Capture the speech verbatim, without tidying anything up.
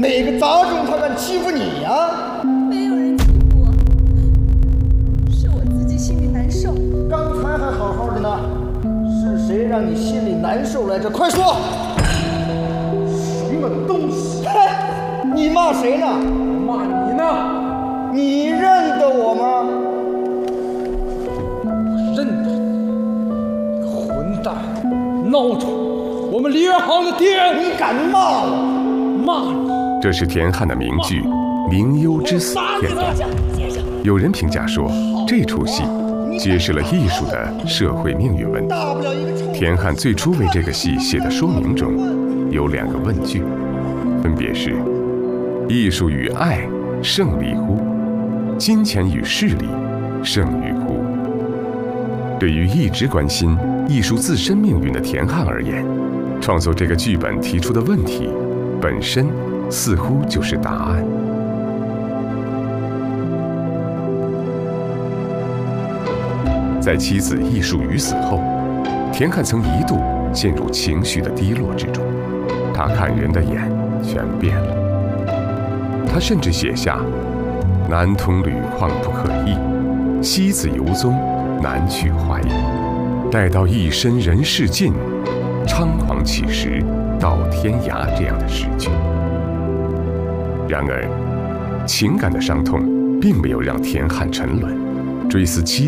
哪个杂种他敢欺负你呀、啊？ 没有人欺负我，是我自己心里难受。 刚才还好好的呢，是谁让你心里难受来着？快说！ 什么东西？ 你骂谁呢？ 我骂你呢。 你认得我吗？ 我认得你，混蛋，孬种！我们梨园行的爹！ 你敢骂我？ 骂你！ 这是田汉的名剧《明幽之死》片段。有人评价说，这出戏揭示了艺术的社会命运问题。田汉最初为这个戏写的说明中有两个问句，分别是：艺术与爱胜利乎？金钱与势力胜于乎？对于一直关心艺术自身命运的田汉而言，创作这个剧本提出的问题本身似乎就是答案。在妻子艺术于死后，田汉曾一度陷入情绪的低落之中，他看人的眼全变了。他甚至写下“南通吕旷不可议，西子游踪难去怀。待到一身人事尽，猖狂起时到天涯”这样的诗句。然而，情感的伤痛并没有让田汉沉沦，追思妻